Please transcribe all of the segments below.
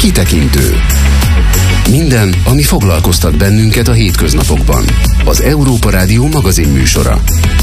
Kitekintő. Minden, ami foglalkoztat bennünket a hétköznapokban. Az Európa Rádió magazinműsora.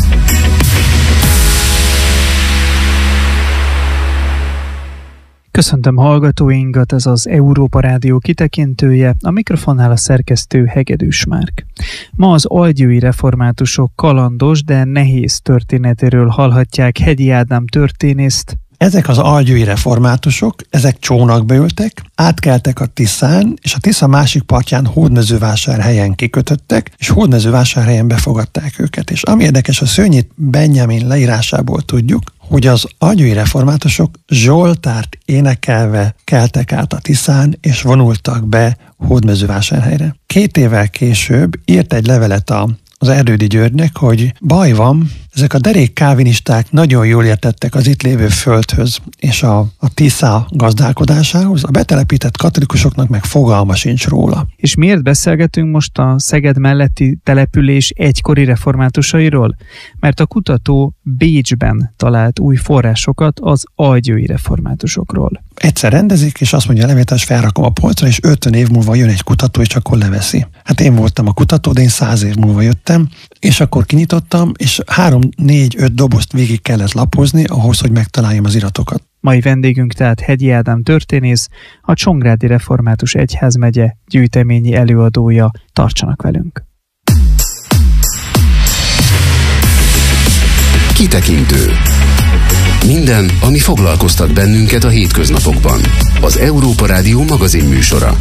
Köszöntöm hallgatóinkat, ez az Európa Rádió kitekintője, a mikrofonnál a szerkesztő Hegedűs Márk. Ma az algyői reformátusok kalandos, de nehéz történetéről hallhatják Hegyi Ádám történészt. Ezek az algyői reformátusok, ezek csónakba ültek, átkeltek a Tiszán, és a Tisza másik partján Hódmezővásárhelyen kikötöttek, és Hódmezővásárhelyen befogadták őket. És ami érdekes, a Szőnyi Benjamin leírásából tudjuk, hogy az algyői reformátusok zsoltárt énekelve keltek át a Tiszán, és vonultak be Hódmezővásárhelyre. 2 évvel később írt egy levelet az Erdődy Györgynek, hogy baj van, ezek a derék kávinisták nagyon jól értettek az itt lévő földhöz és a Tisza gazdálkodásához, a betelepített katolikusoknak meg fogalma sincs róla. És miért beszélgetünk most a Szeged melletti település egykori reformátusairól? Mert a kutató Bécsben talált új forrásokat az algyői reformátusokról. Egyszer rendezik, és azt mondja a levétás, felrakom a polcra, és 50 év múlva jön egy kutató, és akkor leveszi. Hát én voltam a kutató, de én 100 év múlva jöttem, és akkor kinyitottam, és 3-4-5 dobozt végig kellett lapozni ahhoz, hogy megtaláljam az iratokat. Mai vendégünk tehát Hegyi Ádám történész, a Csongrádi Református Egyházmegye gyűjteményi előadója. Tartsanak velünk! Kitekintő. Minden, ami foglalkoztat bennünket a hétköznapokban. Az Európa Rádió magazinműsora.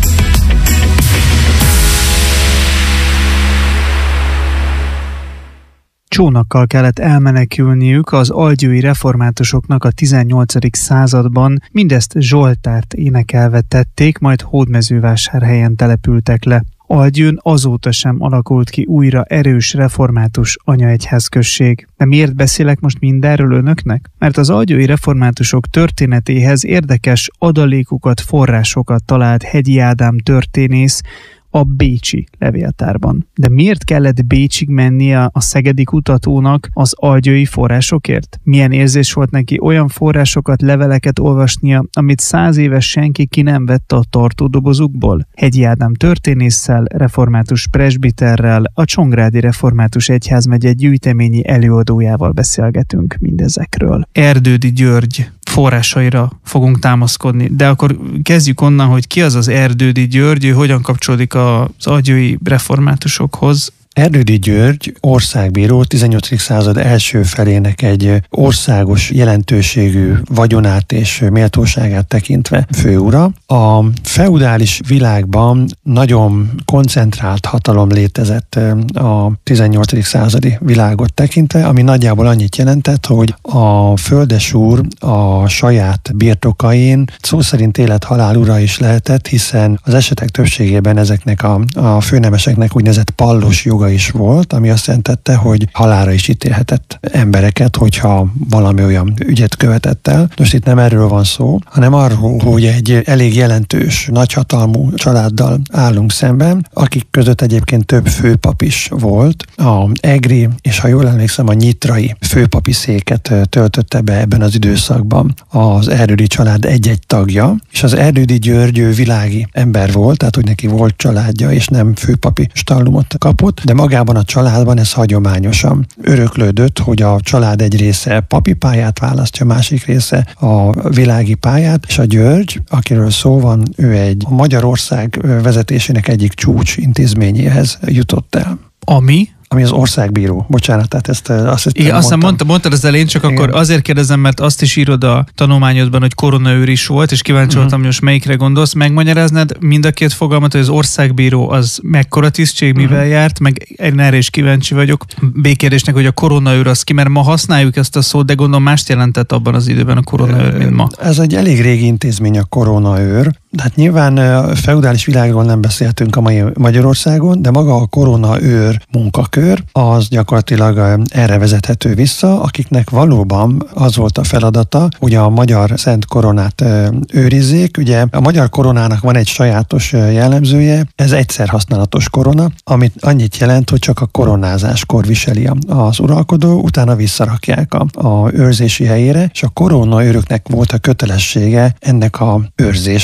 Csónakkal kellett elmenekülniük az algyői reformátusoknak a 18. században, mindezt zsoltárt énekelve tették, majd Hódmezővásárhelyen települtek le. Algyőn azóta sem alakult ki újra erős református anyaegyházközség. De miért beszélek most mindenről önöknek? Mert az algyői reformátusok történetéhez érdekes adalékokat, forrásokat talált Hegyi Ádám történész a bécsi levéltárban. De miért kellett Bécsig mennie a szegedi kutatónak az algyői forrásokért? Milyen érzés volt neki olyan forrásokat, leveleket olvasnia, amit 100 éves senki ki nem vette a tartódobozukból? Hegyi Ádám történésszel, református presbiterrel, a Csongrádi Református Egyházmegye gyűjteményi előadójával beszélgetünk mindezekről. Erdődy György forrásaira fogunk támaszkodni, de akkor kezdjük onnan, hogy ki az az Erdődy György, ő hogyan kapcsolódik az algyői reformátusokhoz. Erdődy György országbíró, 18. század első felének egy országos jelentőségű vagyonát és méltóságát tekintve főura. A feudális világban nagyon koncentrált hatalom létezett a 18. századi világot tekintve, ami nagyjából annyit jelentett, hogy a földesúr a saját birtokain szó szerint élet-halál ura is lehetett, hiszen az esetek többségében ezeknek a főnemeseknek úgynevezett pallos joga is volt, ami azt jelentette, hogy halálra is ítélhetett embereket, hogyha valami olyan ügyet követett el. Most itt nem erről van szó, hanem arról, hogy egy elég jelentős, nagyhatalmú családdal állunk szemben, akik között egyébként több főpap is volt. A egri, és ha jól emlékszem, a nyitrai főpapi széket töltötte be ebben az időszakban az Erdődy család egy-egy tagja, és az Erdődy György világi ember volt, tehát hogy neki volt családja, és nem főpapi stallumot kapott, de magában a családban ez hagyományosan öröklődött, hogy a család egy része papi pályát választja, másik része a világi pályát, és a György, akiről szó van, ő a Magyarország vezetésének egyik csúcs intézményéhez jutott el. Ami az országbíró. Bocsánat, tehát ezt azt mondtad az elején, csak igen. Akkor azért kérdezem, mert azt is írod a tanulmányodban, hogy koronaőr is volt, és kíváncsi voltam, hogy most melyikre gondolsz. Megmagyaráznád mind a két fogalmat, hogy az országbíró az mekkora tisztség, mivel járt, meg én erre is kíváncsi vagyok. B-kérdésnek, hogy a koronaőr az ki, mert ma használjuk ezt a szót, de gondolom mást jelentett abban az időben a koronaőr, mint ma. Ez egy elég régi intézmény a koronaőr. Hát nyilván a feudális világról nem beszéltünk a mai Magyarországon, de maga a koronaőr munkakör az gyakorlatilag erre vezethető vissza, akiknek valóban az volt a feladata, hogy a magyar szent koronát őrizzék. Ugye a magyar koronának van egy sajátos jellemzője, ez egyszer használatos korona, amit annyit jelent, hogy csak a koronázáskor viseli az uralkodó, utána visszarakják a őrzési helyére, és a koronaőröknek volt a kötelessége ennek a őrzése,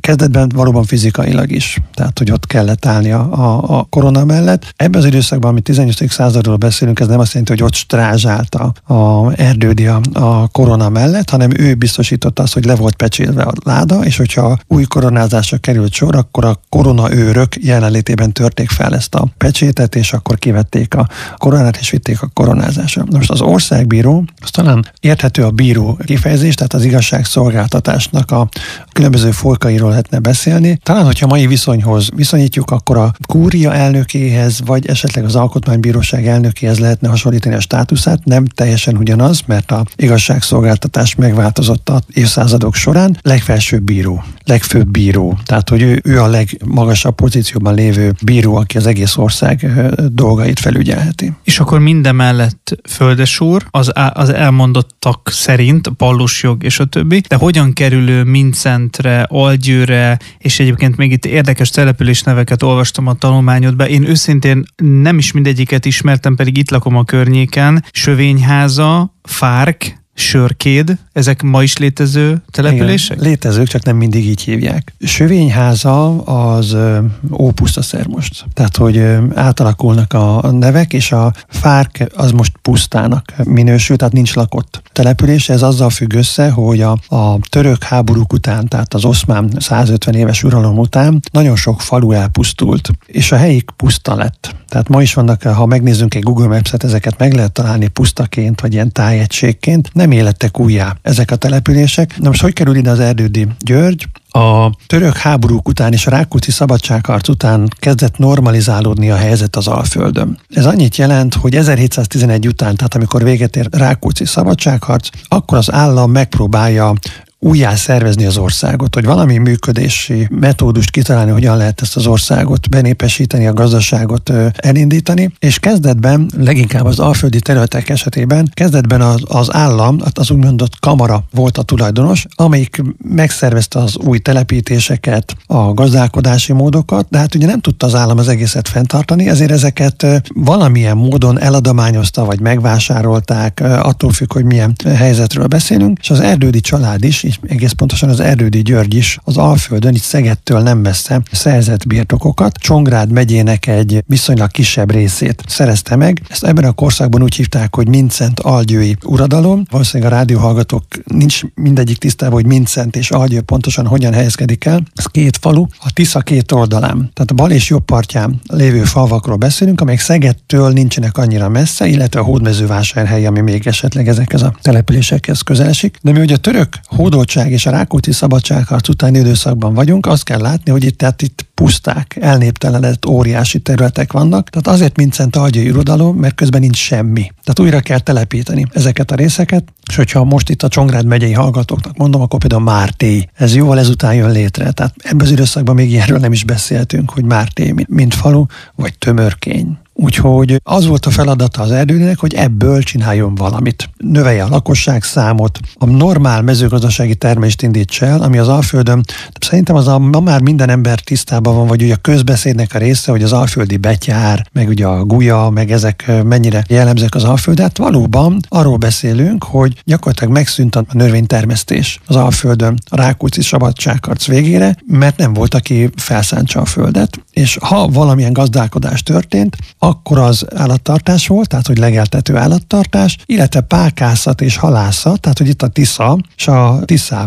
Kezdetben valóban fizikailag is, tehát hogy ott kellett állni a korona mellett. Ebben az időszakban, amit 18. századról beszélünk, ez nem azt jelenti, hogy ott strázsálta a Erdődy a korona mellett, hanem ő biztosította azt, hogy le volt pecsétve a láda, és hogyha új koronázásra került sor, akkor a koronaőrök jelenlétében törték fel ezt a pecsétet, és akkor kivették a koronát, és vitték a koronázásra. Most az országbíró, az talán érthető a bíró kifejezés, tehát az igazságszolgáltatásnak a különböző folkairól lehetne beszélni. Talán, hogyha mai viszonyhoz viszonyítjuk, akkor a kúria elnökéhez, vagy esetleg az alkotmánybíróság elnökéhez lehetne hasonlítani a státuszát, nem teljesen ugyanaz, mert a igazságszolgáltatás megváltozott az évszázadok során. Legfelsőbb bíró, legfőbb bíró, tehát hogy ő a legmagasabb pozícióban lévő bíró, aki az egész ország dolgait felügyelheti. És akkor mindemellett földesúr, az elmondottak szerint, pallus jog és a többi, de hogyan kerül Mindszentre, Algyőre, és egyébként még itt érdekes településneveket olvastam a tanulmányodba. Én őszintén nem is mindegyiket ismertem, pedig itt lakom a környéken. Sövényháza, Fárk, Sörkéd, ezek ma is létező települések? Igen, létezők, csak nem mindig így hívják. Sövényháza az ópusztaszer most. Tehát, hogy átalakulnak a nevek, és a Fárk az most pusztának minősül, tehát nincs lakott település. Ez azzal függ össze, hogy a török háborúk után, tehát az oszmán 150 éves uralom után nagyon sok falu elpusztult, és a helyik puszta lett. Tehát ma is vannak, ha megnézzünk egy Google Maps-et, ezeket meg lehet találni pusztaként, vagy ilyen tájegységként. Nem élettek újjá ezek a települések. Na most hogy kerül ide az Erdődy György? A török háborúk után és a Rákóczi szabadságharc után kezdett normalizálódni a helyzet az Alföldön. Ez annyit jelent, hogy 1711 után, tehát amikor véget ér Rákóczi szabadságharc, akkor az állam megpróbálja újjá szervezni az országot, hogy valami működési metódust kitalálni, hogyan lehet ezt az országot benépesíteni, a gazdaságot elindítani, és kezdetben, leginkább az alföldi területek esetében, kezdetben az állam, az úgymondott kamara volt a tulajdonos, amelyik megszervezte az új telepítéseket, a gazdálkodási módokat, de hát ugye nem tudta az állam az egészet fenntartani, ezért ezeket valamilyen módon eladományozta, vagy megvásárolták, attól függ, hogy milyen helyzetről beszélünk, és az Erdődy család is, egész pontosan az Erdődy György is az Alföldön, itt Szegedtől nem messze szerzett birtokokat. Csongrád megyének egy viszonylag kisebb részét szerezte meg. Ezt ebben a korszakban úgy hívták, hogy Mindszent algyői uradalom. Valószínűleg a rádióhallgatók nincs mindegyik tisztában, hogy Mindszent és Algyő pontosan hogyan helyezkedik el. Ez két falu, a Tisza két oldalán. Tehát a bal és jobb partján lévő falvakról beszélünk, amelyek Szegedtől nincsenek annyira messze, illetve a Hódmezővásárhely, ami még esetleg ezekhez a településekhez közel esik. De mi ugye a török hódoltság és a Rákóczi szabadságharc utáni időszakban vagyunk, azt kell látni, hogy itt puszták, elnéptelenedett óriási területek vannak. Tehát azért Mindszent algyői uradalom, mert közben nincs semmi. Tehát újra kell telepíteni ezeket a részeket, és hogyha most itt a Csongrád megyei hallgatóknak mondom, akkor például Mártély. Ez jóval ezután jön létre. Tehát ebben az időszakban még ilyenről nem is beszéltünk, hogy Mártély mint falu, vagy Tömörkény. Úgyhogy az volt a feladata az Erdődynek, hogy ebből csináljon valamit. Növelje a lakosság számot, a normál mezőgazdasági termelést indítsa el, ami az Alföldön, szerintem ma már minden ember tisztában van, vagy ugye a közbeszédnek a része, hogy az alföldi betyár, meg ugye a gulya, meg ezek mennyire jellemzők az Alföldet. Valóban arról beszélünk, hogy gyakorlatilag megszűnt a növénytermesztés az Alföldön a Rákóczi szabadságharc végére, mert nem volt, aki felszántsa a földet, és ha valamilyen gazdálkodás történt, akkor az állattartás volt, tehát hogy legeltető állattartás, illetve pákászat és halászat, tehát hogy itt a Tisza, és a Tiszában